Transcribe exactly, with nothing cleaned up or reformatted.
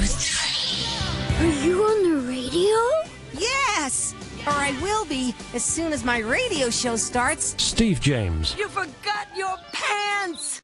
Are you on the radio? Yes! Or I will be as soon as my radio show starts. Steve James. You forgot your pants!